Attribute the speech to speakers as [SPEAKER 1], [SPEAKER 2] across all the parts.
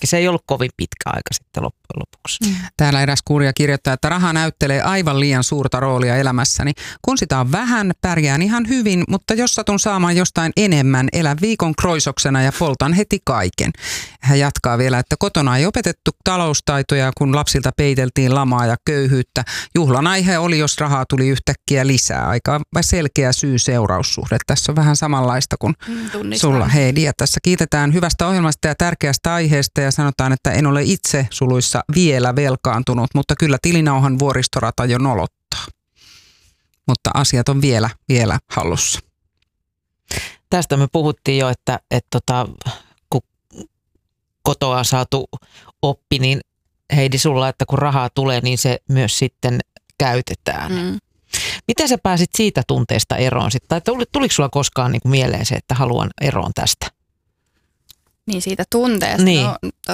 [SPEAKER 1] kuitenkin se ei ollut kovin pitkä aika sitten loppujen lopuksi.
[SPEAKER 2] Täällä eräs kuulija kirjoittaa, että raha näyttelee aivan liian suurta roolia elämässäni. Kun sitä on vähän, pärjään ihan hyvin, mutta jos satun saamaan jostain enemmän, elän viikon kroisoksena ja poltan heti kaiken. Hän jatkaa vielä, että kotona ei opetettu taloustaitoja, kun lapsilta peiteltiin lamaa ja köyhyyttä. Juhlan aihe oli, jos rahaa tuli yhtäkkiä lisää. Aika selkeä syy-seuraussuhde. Tässä on vähän samanlaista kuin sulla, Heidi. Ja tässä kiitetään hyvästä ohjelmasta ja tärkeästä aiheesta ja sanotaan, että en ole itse suluissa vielä velkaantunut, mutta kyllä tilinauhan vuoristorata jo nolottaa. Mutta asiat on vielä hallussa.
[SPEAKER 1] Tästä me puhuttiin jo, että kun kotoa saatu oppi, niin Heidi sulla, että kun rahaa tulee, niin se myös sitten käytetään. Miten sä pääsit siitä tunteesta eroon sitten? Tai tuliko sulla koskaan niin kuin mieleen se, että haluan eroon tästä?
[SPEAKER 3] Niin siitä tunteesta?
[SPEAKER 1] Niin.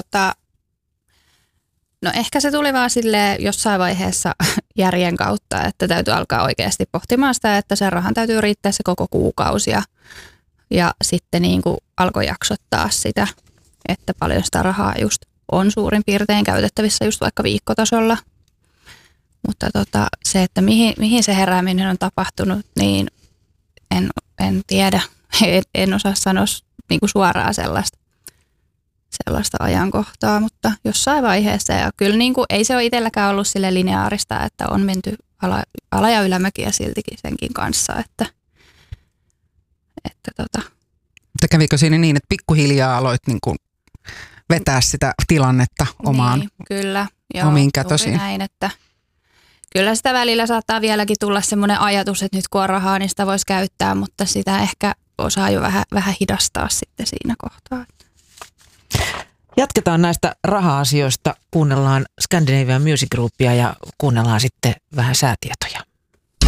[SPEAKER 3] No ehkä se tuli vaan silleen jossain vaiheessa järjen kautta, että täytyy alkaa oikeasti pohtimaan sitä, että sen rahan täytyy riittää se koko kuukausi. Ja sitten niin kuin alkoi jaksottaa sitä, että paljon sitä rahaa just on suurin piirtein käytettävissä just vaikka viikkotasolla. Mutta se, että mihin se herääminen on tapahtunut, niin en tiedä. En osaa sanoa niin kuin suoraan sellaista ajankohtaa, mutta jossain vaiheessa. Ja kyllä niin kuin, ei se ole itselläkään ollut sille lineaarista, että on menty ala- ja ylämäkiä siltikin senkin kanssa. Että
[SPEAKER 2] Kävikö siinä niin, että pikkuhiljaa aloit niin kuin vetää sitä tilannetta omaan
[SPEAKER 3] kyllä,
[SPEAKER 2] omiin kätösiin?
[SPEAKER 3] Näin, että kyllä sitä välillä saattaa vieläkin tulla semmoinen ajatus, että nyt kun on rahaa, niin sitä voisi käyttää, mutta sitä ehkä osaa jo vähän hidastaa sitten siinä kohtaa.
[SPEAKER 1] Jatketaan näistä raha-asioista, kuunnellaan Scandinavian Music Groupia ja kuunnellaan sitten vähän säätietoja.